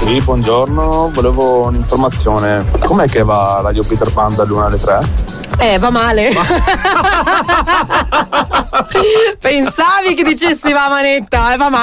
Sì, buongiorno, volevo un'informazione. Com'è che va Radio Peter Pan dall'1 alle 3? Va male. Pensavi che dicessi va manetta, va male.